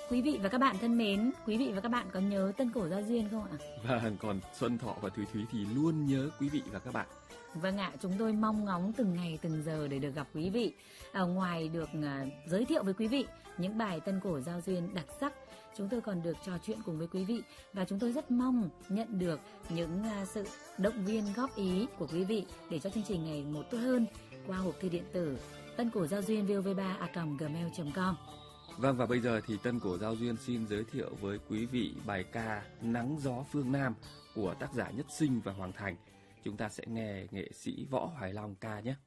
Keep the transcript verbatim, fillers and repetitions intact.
Quý vị và các bạn thân mến, quý vị và các bạn có nhớ Tân Cổ Giao Duyên không ạ? Vâng, còn Xuân Thọ và Thúy Thúy thì luôn nhớ quý vị và các bạn. Vâng ạ, chúng tôi mong ngóng từng ngày từng giờ để được gặp quý vị. Ở ngoài được uh, giới thiệu với quý vị những bài Tân Cổ Giao Duyên đặc sắc, chúng tôi còn được trò chuyện cùng với quý vị và chúng tôi rất mong nhận được những uh, sự động viên góp ý của quý vị để cho chương trình ngày một tốt hơn qua hộp thư điện tử tân cổ giao duyên vov ba a còng gmail chấm com. Vâng, và bây giờ thì Tân Cổ Giao Duyên xin giới thiệu với quý vị bài ca Nắng Gió Phương Nam của tác giả Nhất Sinh và Hoàng Thành. Chúng ta sẽ nghe nghệ sĩ Võ Hoài Long ca nhé.